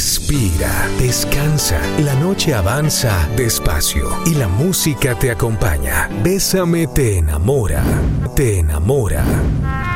respira, descansa. La noche avanza despacio y la música te acompaña. Bésame te enamora, te enamora.